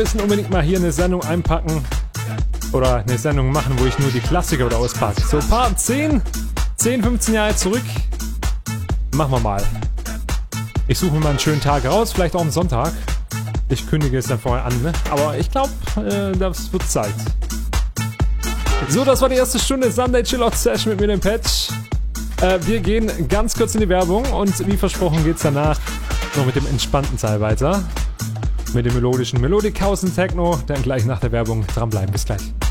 Wir müssen unbedingt mal hier eine Sendung einpacken. Oder eine Sendung machen, wo ich nur die Klassiker wieder auspacke. So, Part 10, 15 Jahre zurück. Machen wir mal. Ich suche mir mal einen schönen Tag raus, vielleicht auch einen Sonntag. Ich kündige es dann vorher an, ne? Aber ich glaube, das wird Zeit. So, das war die erste Stunde Sunday Chillout Session mit mir, dem Patch. Wir gehen ganz kurz in die Werbung und wie versprochen geht's danach noch mit dem entspannten Teil weiter. Mit dem melodischen Melodic House und Techno. Dann gleich nach der Werbung dranbleiben. Bis gleich.